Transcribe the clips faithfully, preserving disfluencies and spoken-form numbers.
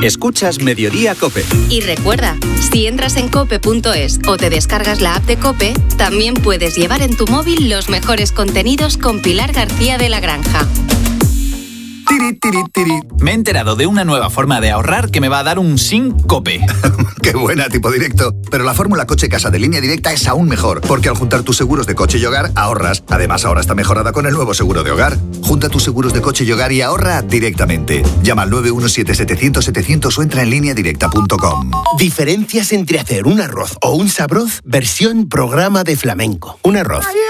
Escuchas Mediodía COPE. Y recuerda, si entras en cope punto es o te descargas la app de COPE, también puedes llevar en tu móvil los mejores contenidos con Pilar García de la Granja. Tiri, tiri, tiri. Me he enterado de una nueva forma de ahorrar que me va a dar un SINCOPE. ¡Qué buena, tipo directo! Pero la fórmula Coche Casa de Línea Directa es aún mejor, porque al juntar tus seguros de coche y hogar, ahorras. Además, ahora está mejorada con el nuevo seguro de hogar. Junta tus seguros de coche y hogar y ahorra directamente. Llama al nueve uno siete setecientos setecientos o entra en línea directa punto com. Diferencias entre hacer un arroz o un sabroz, versión programa de flamenco. Un arroz. ¡Ay, ay,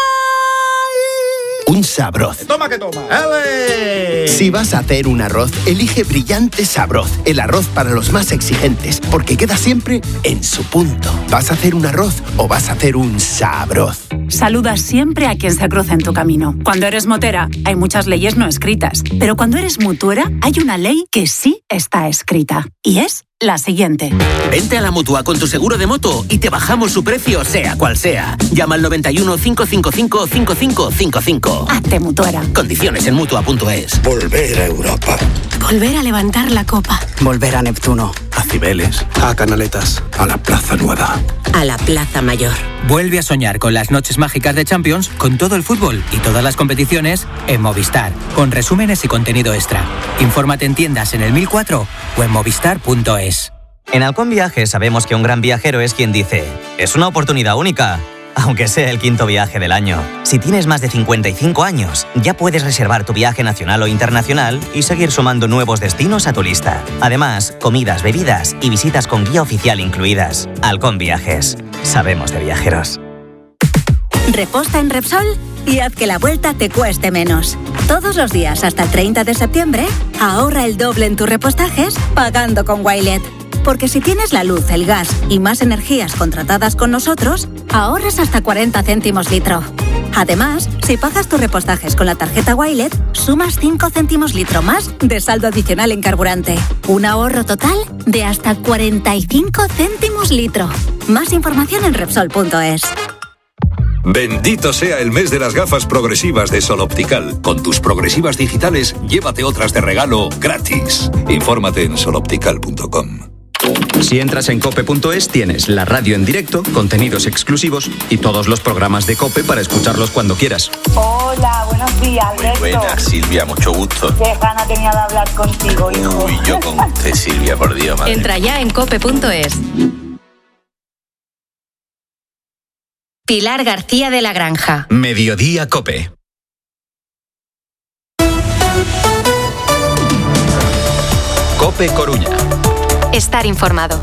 ay! Un sabroz. Toma que toma. ¡Ale! Si vas a hacer un arroz, elige Brillante Sabroz, el arroz para los más exigentes, porque queda siempre en su punto. ¿Vas a hacer un arroz o vas a hacer un sabroz? Saluda siempre a quien se cruza en tu camino. Cuando eres motera, hay muchas leyes no escritas, pero cuando eres mutuera, hay una ley que sí está escrita, y es la siguiente. Vente a la Mutua con tu seguro de moto y te bajamos su precio sea cual sea. Llama al noventa y uno, cinco cinco cinco, cinco cinco cinco cinco. Hazte mutuera. Condiciones en Mutua punto es. Volver a Europa. Volver a levantar la copa. Volver a Neptuno. A Cibeles. A Canaletas. A la Plaza Nueva. A la Plaza Mayor. Vuelve a soñar con las noches mágicas de Champions, con todo el fútbol y todas las competiciones en Movistar, con resúmenes y contenido extra. Infórmate en tiendas en el mil cuatro o en movistar punto es. En Halcón Viajes sabemos que un gran viajero es quien dice: es una oportunidad única, aunque sea el quinto viaje del año. Si tienes más de cincuenta y cinco años, ya puedes reservar tu viaje nacional o internacional y seguir sumando nuevos destinos a tu lista. Además, comidas, bebidas y visitas con guía oficial incluidas. Halcón Viajes. Sabemos de viajeros. Reposta en Repsol y haz que la vuelta te cueste menos. Todos los días hasta el treinta de septiembre, ahorra el doble en tus repostajes pagando con Wilet. Porque si tienes la luz, el gas y más energías contratadas con nosotros, ahorras hasta cuarenta céntimos litro. Además, si pagas tus repostajes con la tarjeta Wilet, sumas cinco céntimos litro más de saldo adicional en carburante. Un ahorro total de hasta cuarenta y cinco céntimos litro. Más información en Repsol punto es. Bendito sea el mes de las gafas progresivas de Sol Optical. Con tus progresivas digitales, llévate otras de regalo gratis. Infórmate en sol optical punto com. Si entras en cope punto es, tienes la radio en directo, contenidos exclusivos y todos los programas de COPE para escucharlos cuando quieras. Hola, buenos días, Alberto. Muy buenas, Silvia, mucho gusto. Qué gana tenía de hablar contigo, hijo. Uy, yo con usted, Silvia, por Dios, madre. Entra ya en cope punto es. Pilar García de la Granja. Mediodía COPE. COPE Coruña. Estar informado.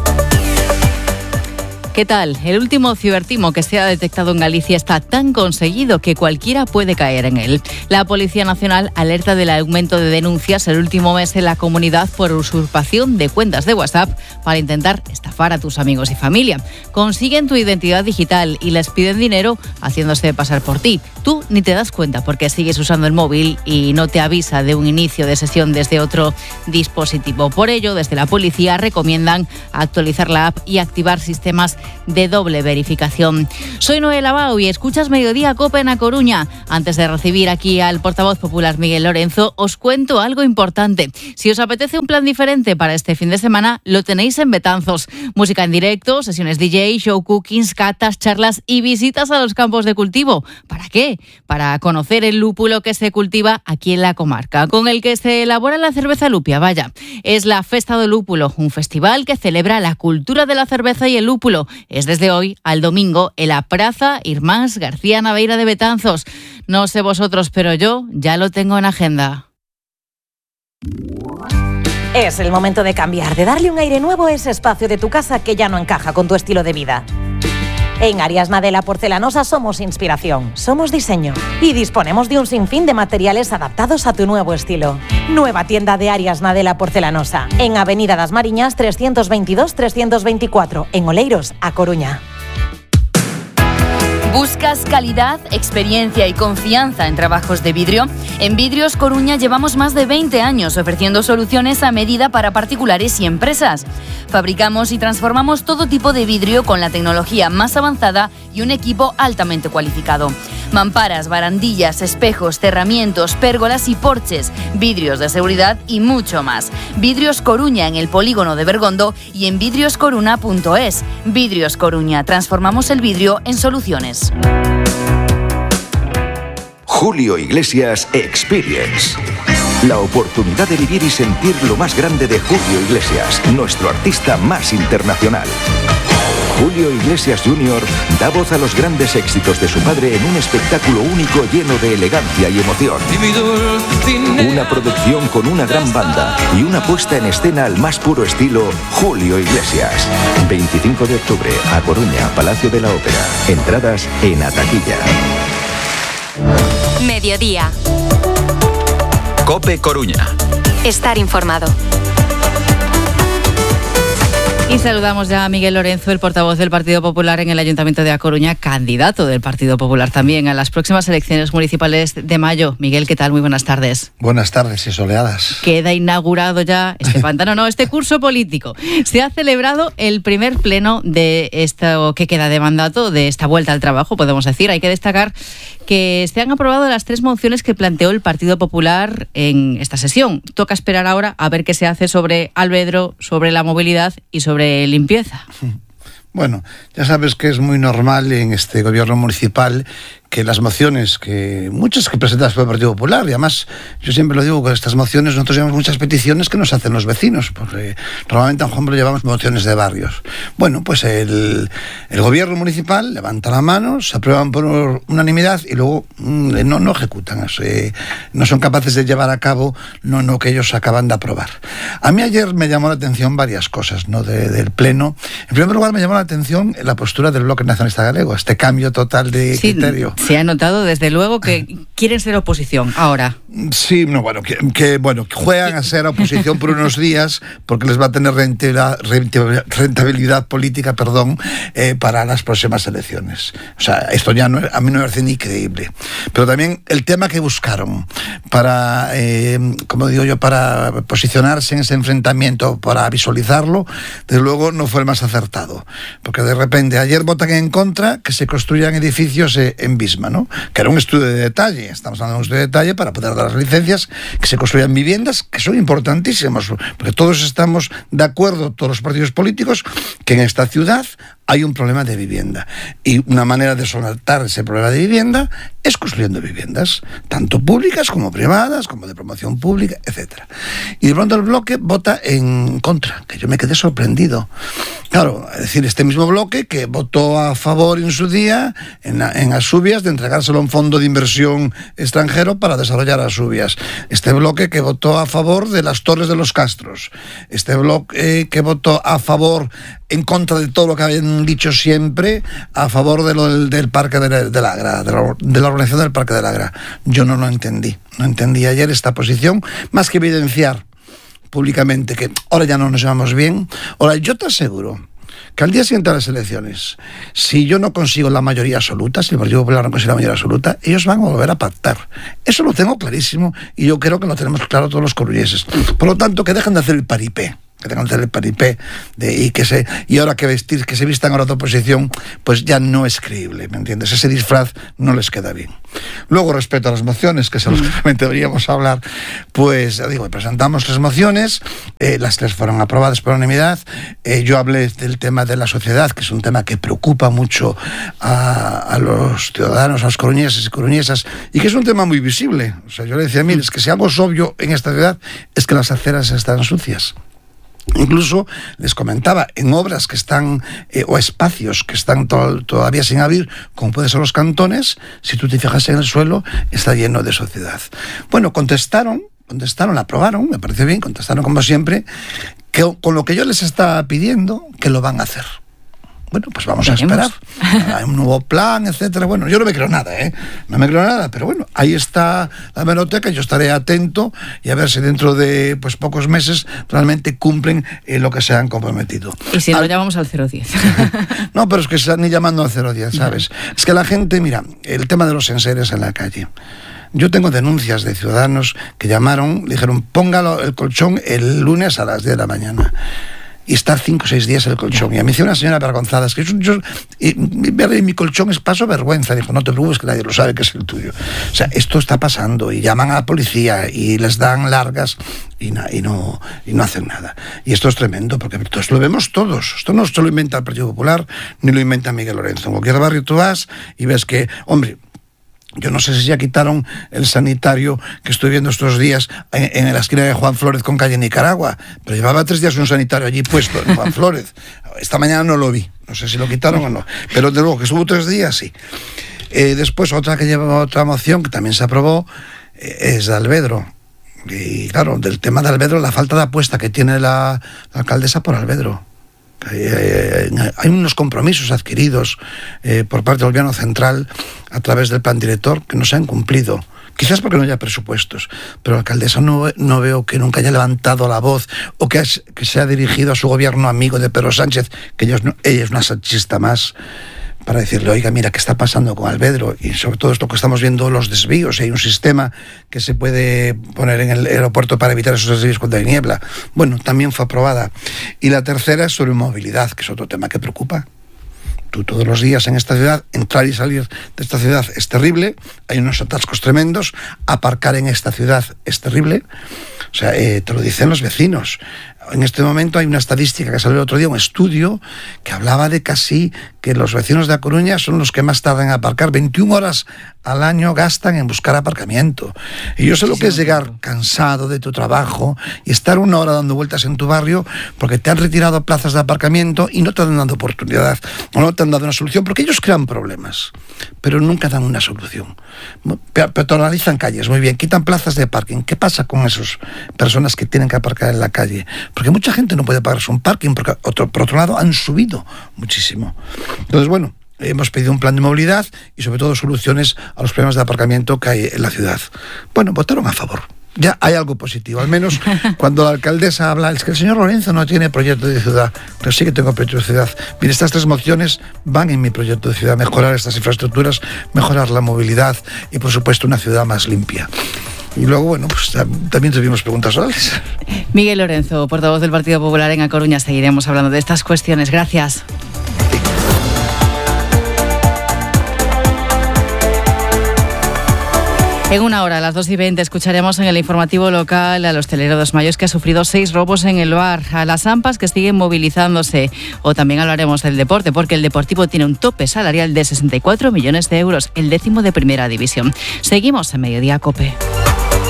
¿Qué tal? El último cibertimo que se ha detectado en Galicia está tan conseguido que cualquiera puede caer en él. La Policía Nacional alerta del aumento de denuncias el último mes en la comunidad por usurpación de cuentas de WhatsApp para intentar estafar a tus amigos y familia. Consiguen tu identidad digital y les piden dinero haciéndose pasar por ti. Tú ni te das cuenta porque sigues usando el móvil y no te avisa de un inicio de sesión desde otro dispositivo. Por ello, desde la policía recomiendan actualizar la app y activar sistemas de doble verificación. Soy Noel Abao y escuchas Mediodía COPE en A Coruña. Antes de recibir aquí al portavoz popular Miguel Lorenzo, os cuento algo importante. Si os apetece un plan diferente para este fin de semana, lo tenéis en Betanzos. Música en directo, sesiones D J, show cookings, catas, charlas y visitas a los campos de cultivo. ¿Para qué? Para conocer el lúpulo que se cultiva aquí en la comarca, con el que se elabora la cerveza lupia. Vaya, es la Festa do Lúpulo, un festival que celebra la cultura de la cerveza y el lúpulo. Es desde hoy al domingo en la Praza Irmáns García Naveira de Betanzos. No sé vosotros, pero yo ya lo tengo en agenda. Es el momento de cambiar, de darle un aire nuevo a ese espacio de tu casa que ya no encaja con tu estilo de vida. En Arias Nadella Porcelanosa somos inspiración, somos diseño y disponemos de un sinfín de materiales adaptados a tu nuevo estilo. Nueva tienda de Arias Nadella Porcelanosa en Avenida das Mariñas trescientos veintidós trescientos veinticuatro, en Oleiros, A Coruña. ¿Buscas calidad, experiencia y confianza en trabajos de vidrio? En Vidrios Coruña llevamos más de veinte años ofreciendo soluciones a medida para particulares y empresas. Fabricamos y transformamos todo tipo de vidrio con la tecnología más avanzada y un equipo altamente cualificado. Mamparas, barandillas, espejos, cerramientos, pérgolas y porches, vidrios de seguridad y mucho más. Vidrios Coruña en el polígono de Bergondo y en vidrios coruna punto es. Vidrios Coruña, transformamos el vidrio en soluciones. Julio Iglesias Experience. La oportunidad de vivir y sentir lo más grande de Julio Iglesias, nuestro artista más internacional. Julio Iglesias junior da voz a los grandes éxitos de su padre en un espectáculo único lleno de elegancia y emoción. Una producción con una gran banda y una puesta en escena al más puro estilo Julio Iglesias. veinticinco de octubre, a Coruña, Palacio de la Ópera. Entradas en Ataquilla. Mediodía. COPE Coruña. Estar informado. Y saludamos ya a Miguel Lorenzo, el portavoz del Partido Popular en el Ayuntamiento de A Coruña, candidato del Partido Popular también a las próximas elecciones municipales de mayo. Miguel, ¿qué tal? Muy buenas tardes. Buenas tardes y soleadas. Queda inaugurado ya este pantano, no, este curso político. Se ha celebrado el primer pleno de esto que queda de mandato, de esta vuelta al trabajo, podemos decir. Hay que destacar que se han aprobado las tres mociones que planteó el Partido Popular en esta sesión. Toca esperar ahora a ver qué se hace sobre Alvedro, sobre la movilidad y sobre limpieza. Bueno, ya sabes que es muy normal en este gobierno municipal que las mociones, que muchas que presentadas por el Partido Popular, y además yo siempre lo digo, que estas mociones nosotros llevamos muchas peticiones que nos hacen los vecinos, porque normalmente a ejemplo llevamos mociones de barrios. Bueno, pues el, el gobierno municipal levanta la mano, se aprueban por unanimidad y luego mm, no, no ejecutan, eh, no son capaces de llevar a cabo no, no que ellos acaban de aprobar. A mí ayer me llamó la atención varias cosas, ¿no? de, del pleno. En primer lugar me llamó la atención la postura del Bloque Nacionalista Galego, este cambio total de sí, criterio. Se ha notado desde luego que quieren ser oposición ahora. Sí, no, bueno, que, que bueno, juegan a ser oposición por unos días porque les va a tener rentabilidad, rentabilidad política, perdón, eh, para las próximas elecciones. O sea, esto ya no, a mí no me parece ni creíble. Pero también el tema que buscaron para, eh, como digo yo, para posicionarse en ese enfrentamiento, para visualizarlo, desde luego no fue el más acertado. Porque de repente ayer votan en contra que se construyan edificios eh, en Bisma, ¿no? Que era un estudio de detalle, estamos hablando de un estudio de detalle para poder dar las licencias, que se construyan viviendas que son importantísimas, porque todos estamos de acuerdo, todos los partidos políticos, que en esta ciudad hay un problema de vivienda y una manera de solventar ese problema de vivienda es construyendo viviendas, tanto públicas como privadas, como de promoción pública, etcétera. Y de pronto el bloque vota en contra, que yo me quedé sorprendido. Claro, es decir, este mismo bloque que votó a favor en su día en, en Asubias de entregárselo a un fondo de inversión extranjero para desarrollar Asubias. Este bloque que votó a favor de las Torres de los Castros. Este bloque eh, que votó a favor, en contra de todo lo que habían dicho siempre, a favor de lo del, del Parque de, de Agra, de la, de la organización del Parque de Agra. Yo no lo entendí. No entendí ayer esta posición, más que evidenciar públicamente que ahora ya no nos llevamos bien. Ahora, yo te aseguro que al día siguiente de las elecciones, si yo no consigo la mayoría absoluta, si el Partido Popular no consigue la mayoría absoluta, ellos van a volver a pactar. Eso lo tengo clarísimo y yo creo que lo tenemos claro todos los coruñeses. Por lo tanto, que dejen de hacer el paripé. Que tengan que hacer el paripé de, y que se y ahora que vestir que se vistan ahora de oposición, pues ya no es creíble, ¿me entiendes? Ese disfraz no les queda bien. Luego, respecto a las mociones, que es a lo que realmente deberíamos hablar, pues ya digo, presentamos las mociones, eh, las tres fueron aprobadas por unanimidad. Eh, yo hablé del tema de la sociedad, que es un tema que preocupa mucho a, a los ciudadanos, a los coruñeses y coruñesas, y que es un tema muy visible. O sea, yo le decía, mire, es que si algo es obvio en esta ciudad es que las aceras están sucias. Incluso les comentaba, en obras que están, eh, o espacios que están to- todavía sin abrir, como pueden ser los cantones, si tú te fijas en el suelo, está lleno de suciedad. Bueno, contestaron, contestaron, aprobaron, me pareció bien, contestaron como siempre, que con lo que yo les estaba pidiendo, que lo van a hacer. Bueno, pues vamos Veremos. a esperar. Hay un nuevo plan, etcétera. Bueno, yo no me creo nada, ¿eh? No me creo nada, pero bueno, ahí está la hemeroteca, yo estaré atento y a ver si dentro de pues pocos meses realmente cumplen eh, lo que se han comprometido. Y si no, al... llamamos al cero diez. No, pero es que están ni llamando al cero diez, ¿sabes? No. Es que la gente, mira, el tema de los enseres en la calle. Yo tengo denuncias de ciudadanos que llamaron, dijeron, póngalo el colchón el lunes a las diez de la mañana. Y estar cinco o seis días el colchón. Y a mí me dice una señora avergonzada, es que yo, yo y, y, mi colchón es paso vergüenza. Dijo, no te preocupes, que nadie lo sabe que es el tuyo. O sea, esto está pasando y llaman a la policía y les dan largas y, na, y, no, y no hacen nada. Y esto es tremendo, porque esto lo vemos todos. Esto no se lo inventa el Partido Popular, ni lo inventa Miguel Lorenzo. En cualquier barrio tú vas y ves que, hombre, yo no sé si ya quitaron el sanitario que estoy viendo estos días en, en la esquina de Juan Flórez con calle Nicaragua, pero llevaba tres días un sanitario allí puesto en Juan Flórez. Esta mañana no lo vi, no sé si lo quitaron o no, pero de luego que estuvo tres días, sí. Eh, después otra que lleva otra moción que también se aprobó eh, es de Alvedro. Y claro, del tema de Alvedro, la falta de apuesta que tiene la, la alcaldesa por Alvedro. Eh, hay unos compromisos adquiridos eh, por parte del gobierno central a través del plan director que no se han cumplido, quizás porque no haya presupuestos, pero la alcaldesa no, no veo que nunca haya levantado la voz o que, has, que se ha dirigido a su gobierno amigo de Pedro Sánchez, que ella, no, ella es una sanchista más, para decirle, oiga, mira, ¿qué está pasando con Alvedro? Y sobre todo esto que estamos viendo, los desvíos, hay un sistema que se puede poner en el aeropuerto para evitar esos desvíos cuando hay niebla. Bueno, también fue aprobada. Y la tercera es sobre movilidad, que es otro tema que preocupa. Tú todos los días en esta ciudad, entrar y salir de esta ciudad es terrible, hay unos atascos tremendos, aparcar en esta ciudad es terrible, o sea, eh, te lo dicen los vecinos. En este momento hay una estadística que salió el otro día, un estudio que hablaba de casi que los vecinos de A Coruña son los que más tardan en aparcar. veintiuna horas al año gastan en buscar aparcamiento. Y yo sé lo que es llegar cansado de tu trabajo y estar una hora dando vueltas en tu barrio porque te han retirado plazas de aparcamiento y no te han dado oportunidad o no te han dado una solución, porque ellos crean problemas, pero nunca dan una solución. Peatonalizan calles, muy bien, quitan plazas de parking. ¿Qué pasa con esas personas que tienen que aparcar en la calle? Porque mucha gente no puede pagarse un parking, porque otro, por otro lado han subido muchísimo. Entonces, bueno, hemos pedido un plan de movilidad y sobre todo soluciones a los problemas de aparcamiento que hay en la ciudad. Bueno, votaron a favor. Ya hay algo positivo, al menos cuando la alcaldesa habla, es que el señor Lorenzo no tiene proyecto de ciudad, pero sí que tengo proyecto de ciudad. Mire, estas tres mociones van en mi proyecto de ciudad, mejorar estas infraestructuras, mejorar la movilidad y por supuesto una ciudad más limpia. Y luego, bueno, pues también tuvimos preguntas orales. Miguel Lorenzo, portavoz del Partido Popular en A Coruña, seguiremos hablando de estas cuestiones. Gracias. En una hora, a las dos y veinte, escucharemos en el informativo local al hostelero Dos Mayos que ha sufrido seis robos en el bar, a las AMPAs que siguen movilizándose, o también hablaremos del deporte, porque el Deportivo tiene un tope salarial de sesenta y cuatro millones de euros, el décimo de primera división. Seguimos en Mediodía COPE.